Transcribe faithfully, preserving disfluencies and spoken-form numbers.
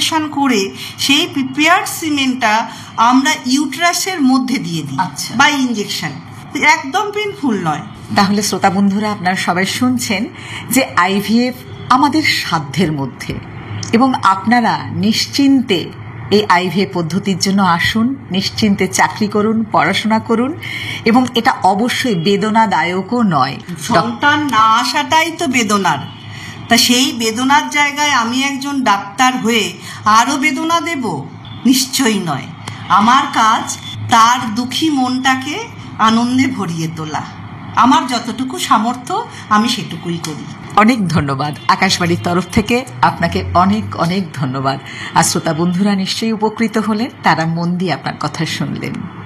Preparation করে সেই prepared সিমেন্টটা আমরা ইউট্রাসের মধ্যে দিয়ে দিই বা ইঞ্জেকশন, একদম পেইনফুল নয়। তাহলে শ্রোতা বন্ধুরা, আপনারা সবাই শুনছেন যে আইভিএফ আমাদের সাধ্যের মধ্যে, এবং আপনারা নিশ্চিন্তে এই আইভিএফ পদ্ধতির জন্য আসুন, নিশ্চিন্তে চাকরি করুন, পড়াশোনা করুন, এবং এটা অবশ্যই বেদনাদায়কও নয়। সন্তান না আসাটাই তো বেদনার, তা সেই বেদনার জায়গায় আমি একজন ডাক্তার হয়ে আরও বেদনা দেব? নিশ্চয়ই নয়। আমার কাজ তার দুঃখী মনটাকে আনন্দে ভরিয়ে তোলা। আমার যতটুকু সামর্থ্য আমি সেটুকুই করি। অনেক ধন্যবাদ। আকাশবাণীর তরফ থেকে আপনাকে অনেক অনেক ধন্যবাদ। আর শ্রোতা বন্ধুরা নিশ্চয়ই উপকৃত হলেন, তারা মন দিয়ে আপনার কথা শুনলেন।